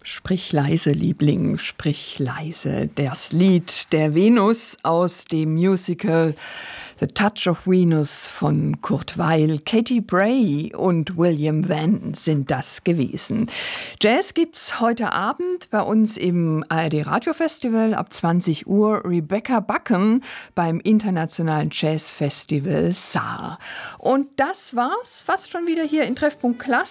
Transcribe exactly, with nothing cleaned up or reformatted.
Sprich leise, Liebling, sprich leise. Das Lied der Venus aus dem Musical The Touch of Venus von Kurt Weill, Katie Bray und William Vann sind das gewesen. Jazz gibt's heute Abend bei uns im A R D Radiofestival ab zwanzig Uhr. Rebecca Bucken beim Internationalen Jazzfestival Saar. Und das war's fast schon wieder hier in Treffpunkt Klassik.